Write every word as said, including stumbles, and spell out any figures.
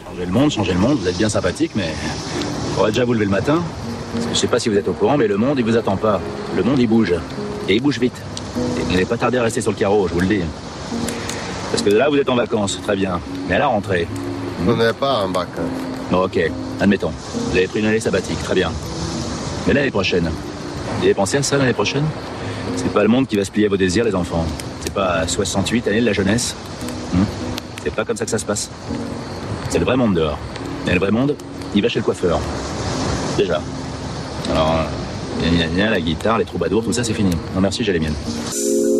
Changer le monde, changer le monde, vous êtes bien sympathique, mais faudrait déjà vous lever le matin. Parce que je sais pas si vous êtes au courant, mais le monde, il vous attend pas. Le monde, il bouge. Et il bouge vite. Et vous n'allez pas tarder à rester sur le carreau, je vous le dis. Parce que là, vous êtes en vacances, très bien. Mais à la rentrée... On n'est pas en vacances. Bon, ok, admettons. Vous avez pris une année sabbatique, très bien. Mais l'année prochaine, vous avez pensé à ça l'année prochaine? C'est pas le monde qui va se plier à vos désirs, les enfants. C'est pas soixante-huit années de la jeunesse. Hum C'est pas comme ça que ça se passe. C'est le vrai monde dehors. Et le vrai monde, il va chez le coiffeur. Déjà. Alors, euh, gna gna gna, la guitare, les troubadours, tout ça, c'est fini. Non merci, j'ai les miennes.